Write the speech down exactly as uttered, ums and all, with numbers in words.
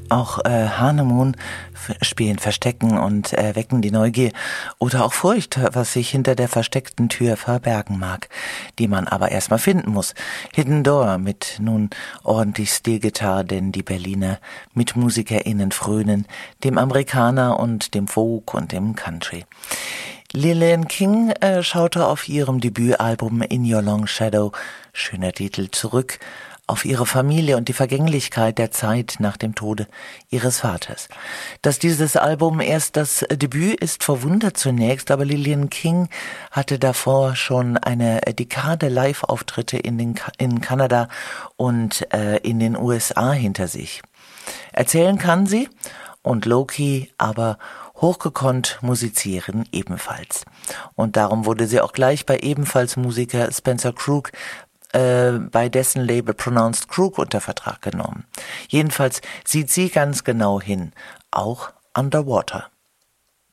Auch äh, Hanemoon f- spielen Verstecken und äh, wecken die Neugier oder auch Furcht, was sich hinter der versteckten Tür verbergen mag, die man aber erstmal finden muss. Hidden Door mit nun ordentlich Stilgitarre, denn die Berliner MitmusikerInnen frönen dem Amerikaner und dem Folk und dem Country. Lillian King äh, schaute auf ihrem Debütalbum In Your Long Shadow, schöner Titel, zurück auf ihre Familie und die Vergänglichkeit der Zeit nach dem Tode ihres Vaters. Dass dieses Album erst das Debüt ist, verwundert zunächst, aber Lillian King hatte davor schon eine Dekade Live-Auftritte in, den, in Kanada und äh, in den U S A hinter sich. Erzählen kann sie und low-key, aber hochgekonnt musizieren ebenfalls. Und darum wurde sie auch gleich bei ebenfalls Musiker Spencer Crook bei dessen Label Pronounced Crook unter Vertrag genommen. Jedenfalls sieht sie ganz genau hin, auch Underwater.